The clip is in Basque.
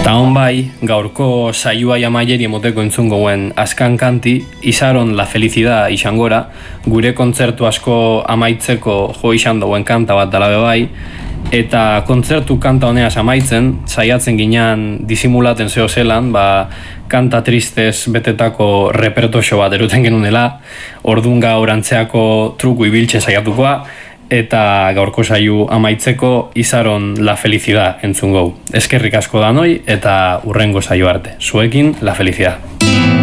Taon bai, gaurko saioa jamaieri emoteko entzun gouen askan kanti, izaron la felicidad izangora, gure kontzertu asko amaitzeko jo izan dauen kanta bat dala bai, eta kontzertu kanta honeaz amaitzen, saiatzen ginean disimulaten zeo zelan, kanta tristez betetako repertoxo bat eruten genunela, ordun gaur antzeako truku ibiltxe saiatukoa, eta gaurko saio amaitzeko izaron la felicidad entzun gau. Eskerrik asko danoi eta urrengo saio arte. Zuekin la felicidad.